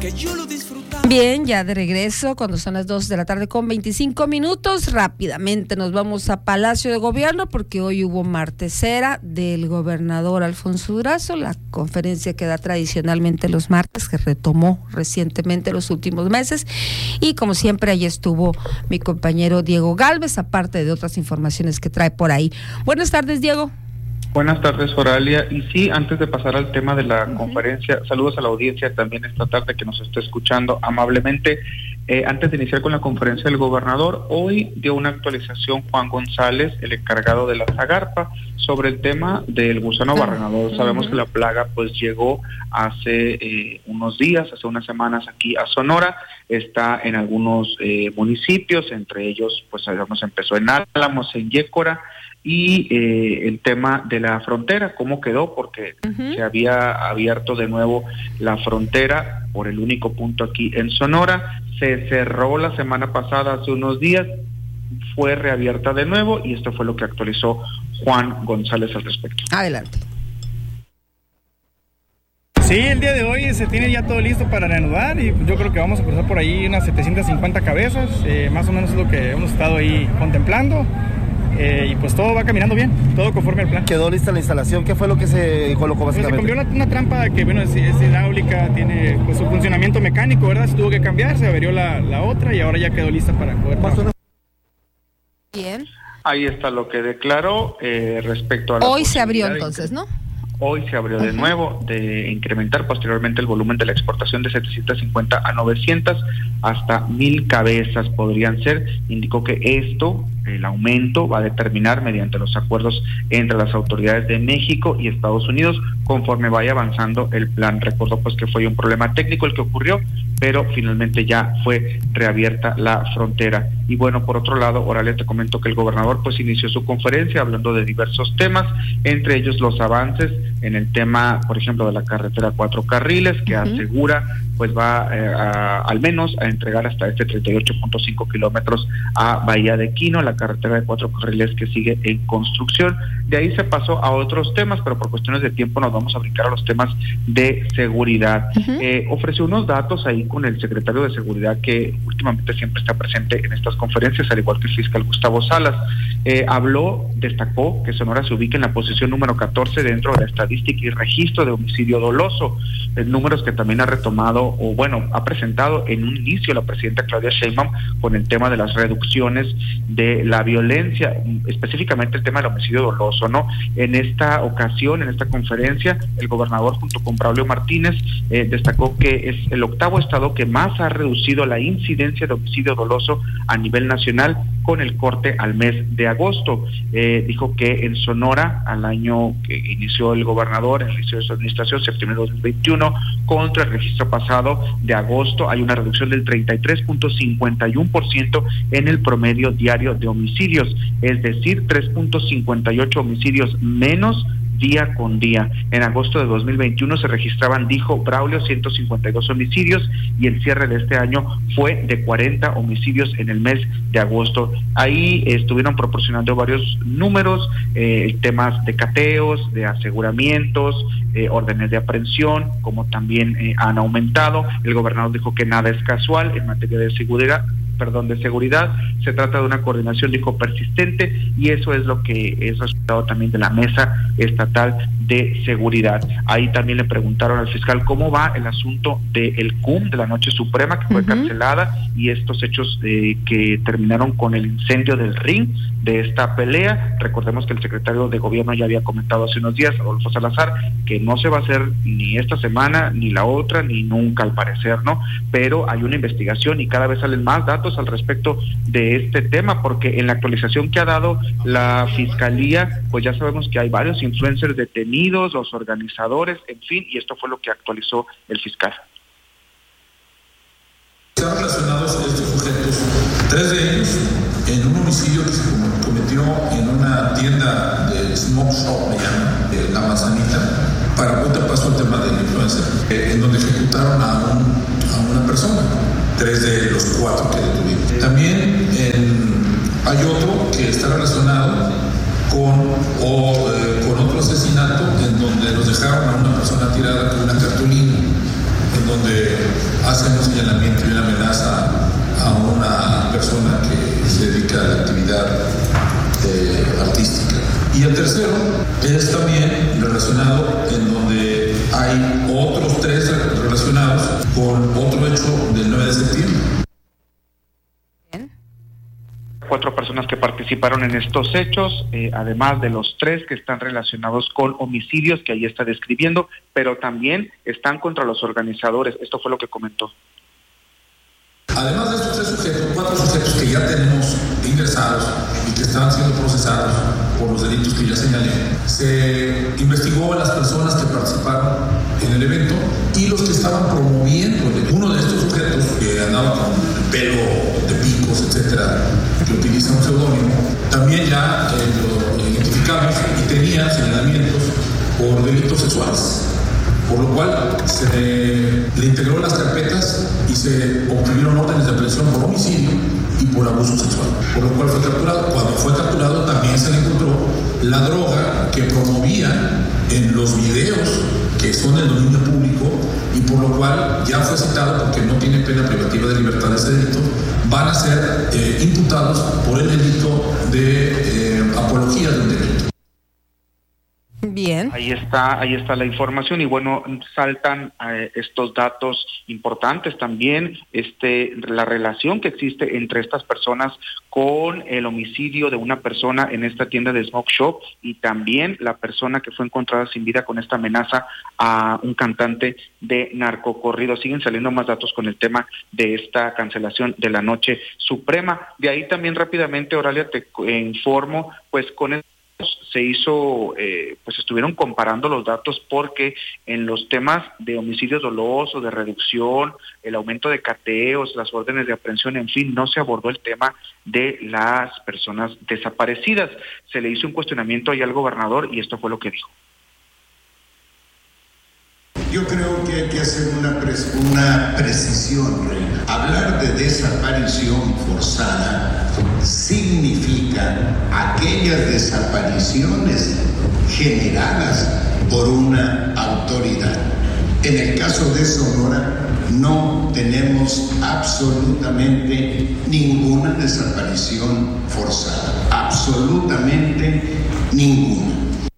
Bien, ya de regreso cuando son las 2 de la tarde con 25 minutos. Rápidamente nos vamos a Palacio de Gobierno porque hoy hubo martesera del gobernador Alfonso Durazo, la conferencia que da tradicionalmente los martes, que retomó recientemente los últimos meses. Y como siempre, ahí estuvo mi compañero Diego Gálvez, aparte de otras informaciones que trae por ahí. Buenas tardes, Diego. Buenas tardes, Oralia. Y sí, antes de pasar al tema de la conferencia, saludos a la audiencia también esta tarde que nos está escuchando amablemente. Antes de iniciar con la conferencia del gobernador, hoy dio una actualización Juan González, el encargado de la Zagarpa, sobre el tema del gusano barrenador. Sabemos que la plaga pues llegó hace unos días, hace unas semanas aquí a Sonora, está en algunos municipios, entre ellos pues sabemos empezó en Álamos, en Yécora, y el tema de la frontera, cómo quedó, porque se había abierto de nuevo la frontera por el único punto aquí en Sonora, se cerró la semana pasada, hace unos días, fue reabierta de nuevo, y esto fue lo que actualizó Juan González al respecto. Adelante. Sí, el día de hoy se tiene ya todo listo para reanudar y yo creo que vamos a cruzar por ahí unas 750 cabezas, más o menos es lo que hemos estado ahí contemplando. Y pues todo va caminando bien, todo conforme al plan. ¿Quedó lista la instalación? ¿Qué fue lo que se colocó básicamente? Pues se cambió una trampa que bueno es hidráulica, tiene pues su funcionamiento mecánico, ¿verdad? Se tuvo que cambiar, se averió la otra y ahora ya quedó lista para poder trabajar. Bien. Ahí está lo que declaró respecto a la hoy se abrió entonces, ¿no? Hoy se abrió de nuevo, de incrementar posteriormente el volumen de la exportación de 750 a 900 hasta 1,000 cabezas podrían ser. Indicó que esto, el aumento, va a determinar mediante los acuerdos entre las autoridades de México y Estados Unidos conforme vaya avanzando el plan. Recordó pues que fue un problema técnico el que ocurrió, pero finalmente ya fue reabierta la frontera. Y bueno, por otro lado, Oralia, te comento que el gobernador pues inició su conferencia hablando de diversos temas, entre ellos los avances en el tema, por ejemplo, de la carretera 4 carriles, que asegura pues va al menos a entregar hasta 38.5 kilómetros a Bahía de Quino, la carretera de 4 carriles que sigue en construcción. De ahí se pasó a otros temas, pero por cuestiones de tiempo nos vamos a brincar a los temas de seguridad. Ofreció unos datos ahí con el secretario de Seguridad, que últimamente siempre está presente en estas conferencias, al igual que el fiscal Gustavo Salas. Destacó que Sonora se ubica en la posición número 14 dentro de la estadística y registro de homicidio doloso, números que también ha retomado ha presentado en un inicio la presidenta Claudia Sheinbaum con el tema de las reducciones de la violencia, específicamente el tema del homicidio doloso, ¿no? En esta ocasión, en esta conferencia, el gobernador junto con Braulio Martínez destacó que es el octavo estado que más ha reducido la incidencia de homicidio doloso a nivel nacional con el corte al mes de agosto. Dijo que en Sonora, al año que inició el gobernador, en el inicio de su administración, septiembre de 2021, contra el registro pasado de agosto, hay una reducción del 33.51% en el promedio diario de homicidios, es decir, 3.58 homicidios menos día con día. En agosto de 2021 se registraban, dijo Braulio, 152 homicidios y el cierre de este año fue de 40 homicidios en el mes de agosto. Ahí estuvieron proporcionando varios números, temas de cateos, de aseguramientos, órdenes de aprehensión, como también han aumentado. El gobernador dijo que nada es casual en materia de seguridad. Se trata de una coordinación, dijo, persistente, y eso es lo que es resultado también de la Mesa Estatal de Seguridad. Ahí también le preguntaron al fiscal cómo va el asunto del CUM, de la Noche Suprema, que fue cancelada, y estos hechos que terminaron con el incendio del ring de esta pelea. Recordemos que el secretario de Gobierno ya había comentado hace unos días, Adolfo Salazar, que no se va a hacer ni esta semana, ni la otra, ni nunca al parecer, ¿no? Pero hay una investigación y cada vez salen más datos al respecto de este tema, porque en la actualización que ha dado la Fiscalía, pues ya sabemos que hay varios influencers detenidos, los organizadores, en fin, y esto fue lo que actualizó el fiscal. Están relacionados estos sujetos, 3 de ellos en un homicidio que se cometió en una tienda de smoke shop, me llaman, de La Manzanita, para poner paso al tema del influencer, en donde ejecutaron a una persona, 3 de los 4 que detuvimos. También hay otro que está relacionado con otro asesinato en donde nos dejaron a una persona tirada con una cartulina, en donde hacen un señalamiento y una amenaza a una persona que se dedica a la actividad artística. Y el tercero es también relacionado en donde hay otros 3 relacionados con otro hecho del 9 de septiembre. 4 personas que participaron en estos hechos, además de los 3 que están relacionados con homicidios que ahí está describiendo, pero también están contra los organizadores. Esto fue lo que comentó. Además de estos 3 sujetos, 4 sujetos que ya tenemos ingresados y que estaban siendo procesados por los delitos que ya señalé, se investigó a las personas que participaron en el evento y los que estaban promoviendo. Uno de estos sujetos, que andaba con el pelo de picos, etcétera, que utiliza un seudónimo, también ya lo identificamos y tenía señalamientos por delitos sexuales. Por lo cual se le integró las carpetas y se obtuvieron órdenes de aprehensión por homicidio y por abuso sexual. Por lo cual fue capturado. Cuando fue capturado también se le encontró la droga que promovía en los videos que son del dominio público y por lo cual ya fue citado porque no tiene pena privativa de libertad de ese delito. Van a ser imputados por el delito de apología de un delito. Bien. Ahí está la información y bueno, saltan estos datos importantes también, la relación que existe entre estas personas con el homicidio de una persona en esta tienda de Smoke Shop y también la persona que fue encontrada sin vida con esta amenaza a un cantante de narcocorrido. Siguen saliendo más datos con el tema de esta cancelación de la Noche Suprema. De ahí también rápidamente, Oralia, te informo, pues con el se hizo, pues estuvieron comparando los datos porque en los temas de homicidios dolosos, de reducción, el aumento de cateos, las órdenes de aprehensión, en fin, no se abordó el tema de las personas desaparecidas. Se le hizo un cuestionamiento ahí al gobernador y esto fue lo que dijo. Yo creo que hay que hacer una precisión, Reina. Hablar de desaparición forzada significa aquellas desapariciones generadas por una autoridad. En el caso de Sonora, no tenemos absolutamente ninguna desaparición forzada. Absolutamente ninguna.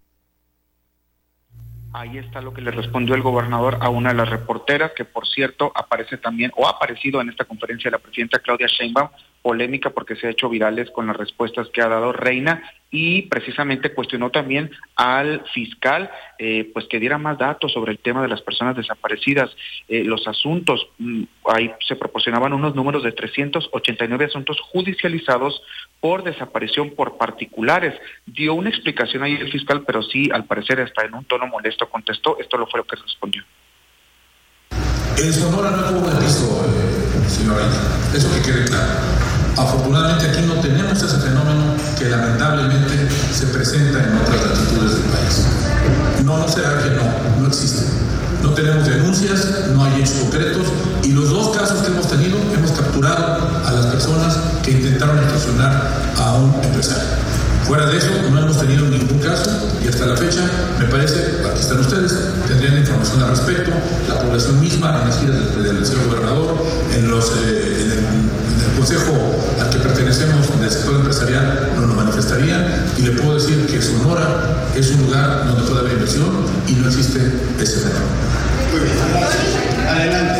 Ahí está lo que le respondió el gobernador a una de las reporteras, que por cierto aparece también, o ha aparecido en esta conferencia de la presidenta Claudia Sheinbaum, polémica porque se ha hecho virales con las respuestas que ha dado Reina, y precisamente cuestionó también al fiscal, pues que diera más datos sobre el tema de las personas desaparecidas, los asuntos, ahí se proporcionaban unos números de 389 asuntos judicializados por desaparición por particulares. Dio una explicación ahí el fiscal, pero sí, al parecer, hasta en un tono molesto contestó. Esto lo fue lo que respondió. En Sonora no hubo piso, señorita. Eso que quede claro. Afortunadamente aquí no tenemos ese fenómeno que lamentablemente se presenta en otras latitudes del país. No será que no existe. No tenemos denuncias, no hay hechos concretos y los 2 casos que hemos tenido, hemos capturado a las personas que intentaron extorsionar a un empresario. Fuera de eso, no hemos tenido ningún caso y hasta la fecha, me parece, aquí están ustedes, tendrían información al respecto, la población misma en las giras del señor gobernador, en el consejo al que pertenecemos del sector empresarial nos lo manifestarían y le puedo decir que Sonora es un lugar donde puede haber inversión y no existe ese fenómeno. Muy bien, gracias. Adelante.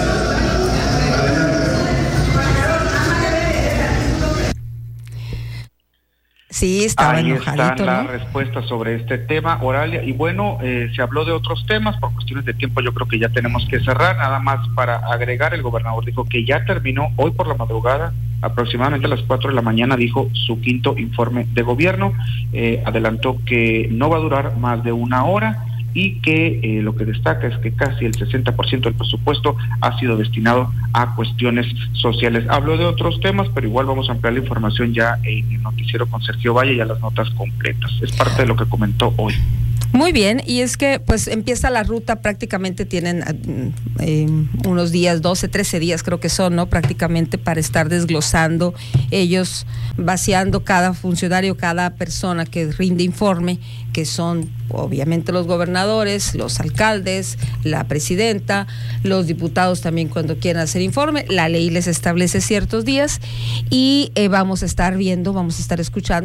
Sí, estaba ahí enojadito, están las ¿no? respuestas sobre este tema, Oralia, y bueno, se habló de otros temas, por cuestiones de tiempo yo creo que ya tenemos que cerrar, nada más para agregar, el gobernador dijo que ya terminó hoy por la madrugada, aproximadamente a las 4 de la mañana, dijo su 5º informe de gobierno, adelantó que no va a durar más de 1 hora, y que lo que destaca es que casi el 60% del presupuesto ha sido destinado a cuestiones sociales. Habló de otros temas, pero igual vamos a ampliar la información ya en el noticiero con Sergio Valle y a las notas completas. Es parte de lo que comentó hoy. Muy bien, y es que pues empieza la ruta, prácticamente tienen unos días, 12, 13 días creo que son, ¿no? Prácticamente para estar desglosando, ellos vaciando cada funcionario, cada persona que rinde informe, que son obviamente los gobernadores, los alcaldes, la presidenta, los diputados también cuando quieran hacer informe. La ley les establece ciertos días y vamos a estar escuchando